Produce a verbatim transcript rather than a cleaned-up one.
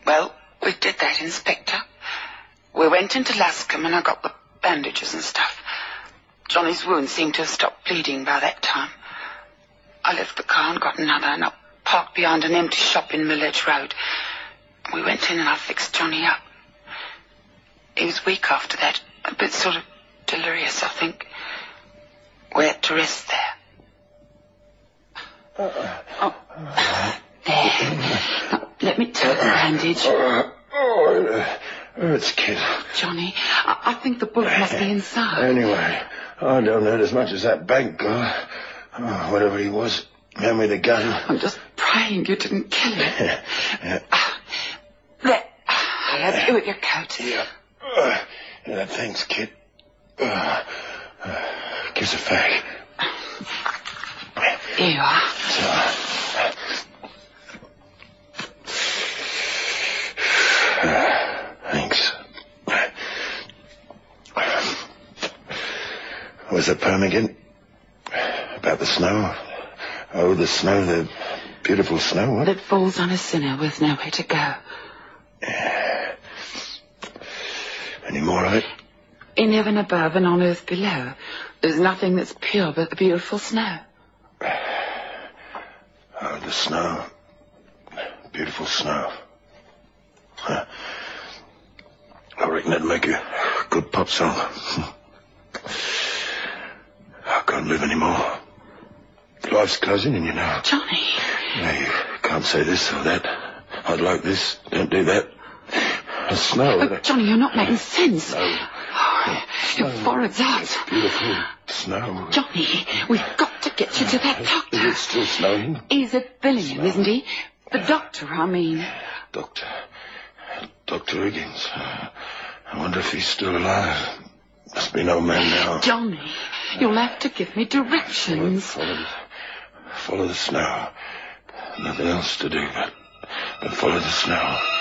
Well, we did that, Inspector. We went into Lascombe and I got the bandages and stuff. Johnny's wound seemed to have stopped bleeding by that time. I left the car and got another and I parked behind an empty shop in Milledge Road. We went in and I fixed Johnny up. He was weak after that, a bit sort of delirious, I think. We had to rest there. Uh, oh, there. Now, let me take the bandage. Uh, oh, it hurts, kid. Johnny, I, I think the bullet must be inside. Anyway, I don't hurt as much as that bank guy. Oh, whatever he was, hand me the gun. I'm just praying you didn't kill him. yeah. uh, there. I have you with your coat. Yeah. Uh, yeah thanks, kid. Uh, uh, gives a fag. Here you are. So, thanks. Was that poem again? About the snow? Oh, the snow, the beautiful snow, what? That falls on a sinner with nowhere to go. Any more of it? In heaven above and on earth below, there's nothing that's pure but the beautiful snow. Oh, the snow. Beautiful snow. Huh. I reckon that'd make a good pop song. I can't live anymore. Life's closing in, you know. Johnny. Yeah, you can't say this or that. I'd like this. Don't do that. The snow. Oh, Johnny, you're not making sense. No. Oh, your forehead's hot. Beautiful snow. Johnny, we've got to get you to that doctor. Is it still snowing? He's at Billingham, isn't he? The doctor, I mean. Doctor. Doctor Higgins. I wonder if he's still alive. Must be an old man now. Johnny, you'll have to give me directions. Follow, follow, follow the snow. Nothing else to do but, but follow the snow.